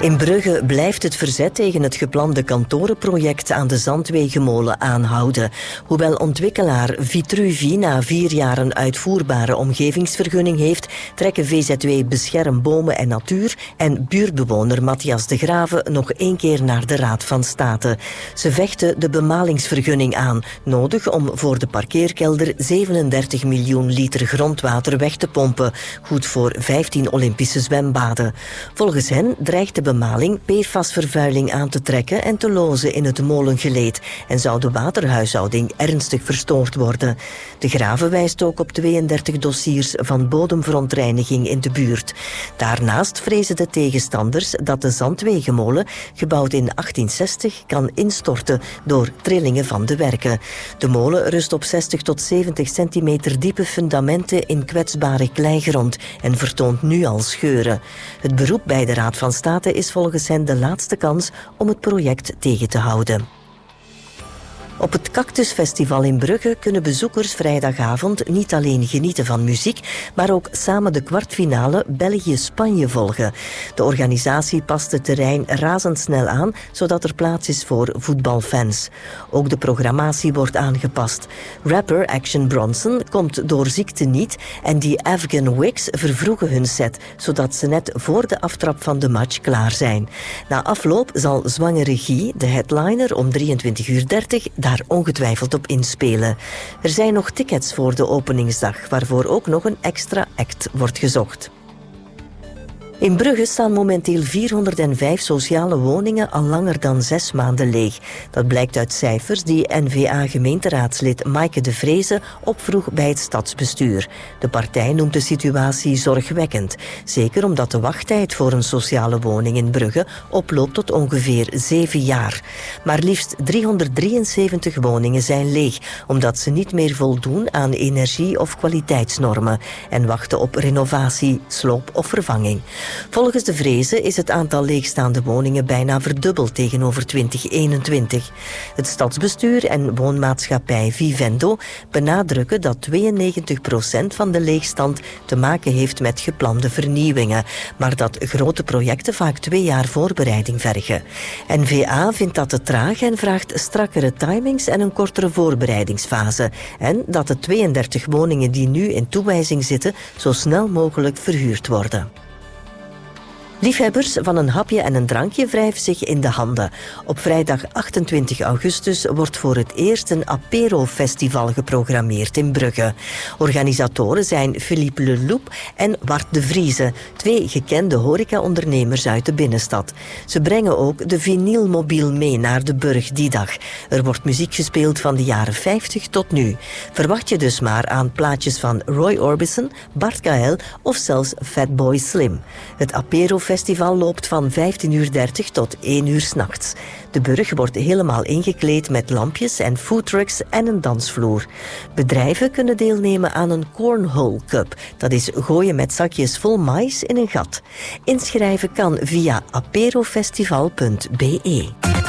In Brugge blijft het verzet tegen het geplande kantorenproject aan de Zandwegenmolen aanhouden. Hoewel ontwikkelaar Vitruvi na 4 jaar een uitvoerbare omgevingsvergunning heeft, trekken VZW Bescherm Bomen en Natuur en buurtbewoner Matthias de Grave nog 1 keer naar de Raad van State. Ze vechten de bemalingsvergunning aan, nodig om voor de parkeerkelder 37 miljoen liter grondwater weg te pompen, goed voor 15 Olympische zwembaden. Volgens hen dreigt de bemaling PFAS-vervuiling aan te trekken en te lozen in het molengeleed en zou de waterhuishouding ernstig verstoord worden. De Grave wijst ook op 32 dossiers van bodemverontreiniging in de buurt. Daarnaast vrezen de tegenstanders dat de Zandwegenmolen, gebouwd in 1860, kan instorten door trillingen van de werken. De molen rust op 60 tot 70 centimeter diepe fundamenten in kwetsbare kleigrond en vertoont nu al scheuren. Het beroep bij de Raad van State is volgens hen de laatste kans om het project tegen te houden. Op het Cactusfestival in Brugge kunnen bezoekers vrijdagavond niet alleen genieten van muziek, maar ook samen de kwartfinale België-Spanje volgen. De organisatie past het terrein razendsnel aan, zodat er plaats is voor voetbalfans. Ook de programmatie wordt aangepast. Rapper Action Bronson komt door ziekte niet en die Afghan Wigs vervroegen hun set, zodat ze net voor de aftrap van de match klaar zijn. Na afloop zal Zwangere Guy, de headliner, om 23:30 daar ongetwijfeld op inspelen. Er zijn nog tickets voor de openingsdag, waarvoor ook nog een extra act wordt gezocht. In Brugge staan momenteel 405 sociale woningen al langer dan 6 maanden leeg. Dat blijkt uit cijfers die N-VA-gemeenteraadslid Maaike de Vreese opvroeg bij het stadsbestuur. De partij noemt de situatie zorgwekkend. Zeker omdat de wachttijd voor een sociale woning in Brugge oploopt tot ongeveer 7 jaar. Maar liefst 373 woningen zijn leeg, omdat ze niet meer voldoen aan energie- of kwaliteitsnormen en wachten op renovatie, sloop of vervanging. Volgens de Vreese is het aantal leegstaande woningen bijna verdubbeld tegenover 2021. Het stadsbestuur en woonmaatschappij Vivendo benadrukken dat 92% van de leegstand te maken heeft met geplande vernieuwingen, maar dat grote projecten vaak 2 jaar voorbereiding vergen. N-VA vindt dat te traag en vraagt strakkere timings en een kortere voorbereidingsfase en dat de 32 woningen die nu in toewijzing zitten zo snel mogelijk verhuurd worden. Liefhebbers van een hapje en een drankje wrijven zich in de handen. Op vrijdag 28 augustus wordt voor het eerst een apero-festival geprogrammeerd in Brugge. Organisatoren zijn Philippe Leloup en Wart de Vrieze, 2 gekende horecaondernemers uit de binnenstad. Ze brengen ook de vinylmobiel mee naar de Burg die dag. Er wordt muziek gespeeld van de jaren 50 tot nu. Verwacht je dus maar aan plaatjes van Roy Orbison, Bart Kael of zelfs Fatboy Slim. Het apero-festival loopt van 15:30 tot 1 uur 's nachts. De burg wordt helemaal ingekleed met lampjes en foodtrucks en een dansvloer. Bedrijven kunnen deelnemen aan een cornhole cup. Dat is gooien met zakjes vol mais in een gat. Inschrijven kan via aperofestival.be.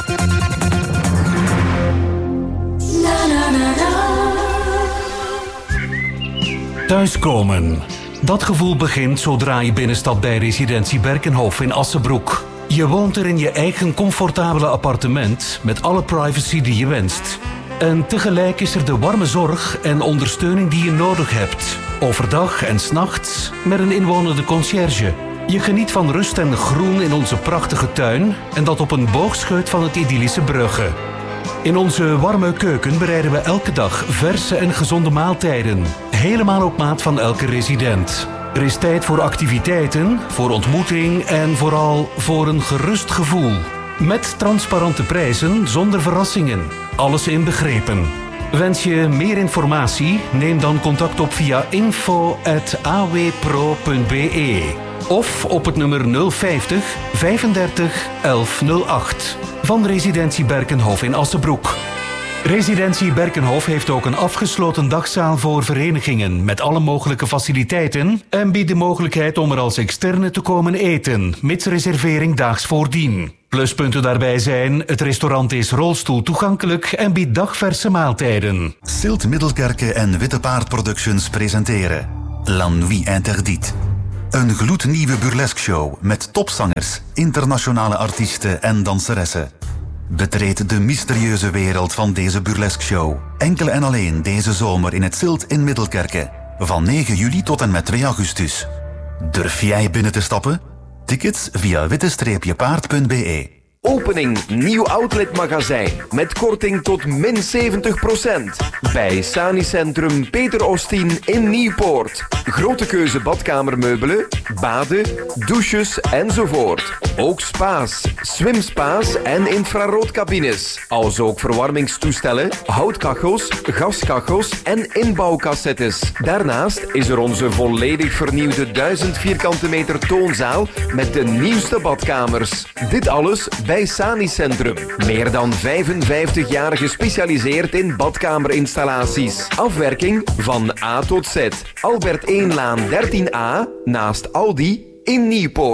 Thuiskomen. Dat gevoel begint zodra je binnenstapt bij residentie Berkenhof in Assenbroek. Je woont er in je eigen comfortabele appartement met alle privacy die je wenst. En tegelijk is er de warme zorg en ondersteuning die je nodig hebt. Overdag en 's nachts met een inwonende conciërge. Je geniet van rust en groen in onze prachtige tuin en dat op een boogscheut van het idyllische Brugge. In onze warme keuken bereiden we elke dag verse en gezonde maaltijden. Helemaal op maat van elke resident. Er is tijd voor activiteiten, voor ontmoeting en vooral voor een gerust gevoel. Met transparante prijzen zonder verrassingen. Alles inbegrepen. Wens je meer informatie? Neem dan contact op via info@awpro.be of op het nummer 050 35 1108 van Residentie Berkenhof in Assenbroek. Residentie Berkenhof heeft ook een afgesloten dagzaal voor verenigingen met alle mogelijke faciliteiten en biedt de mogelijkheid om er als externe te komen eten, mits reservering daags voordien. Pluspunten daarbij zijn, het restaurant is rolstoel toegankelijk en biedt dagverse maaltijden. Silt Middelkerke en Witte Paard Productions presenteren La Nuit Interdite. Een gloednieuwe burlesque show met topzangers, internationale artiesten en danseressen. Betreed de mysterieuze wereld van deze burlesque show. Enkel en alleen deze zomer in het Zilt in Middelkerke. Van 9 juli tot en met 2 augustus. Durf jij binnen te stappen? Tickets via witte-paard.be. Opening nieuw outletmagazijn met korting tot min 70%. Bij Sani Centrum Peter Ostien in Nieuwpoort. Grote keuze badkamermeubelen, baden, douches enzovoort. Ook spa's, swimspa's en infraroodcabines. Als ook verwarmingstoestellen, houtkachels, gaskachels en inbouwcassettes. Daarnaast is er onze volledig vernieuwde 1000 vierkante meter toonzaal met de nieuwste badkamers. Dit alles bij Sani Centrum. Meer dan 55 jaar gespecialiseerd in badkamerinstallaties. Afwerking van A tot Z. Albert 1 Laan 13A naast Aldi in Nieuwpoort.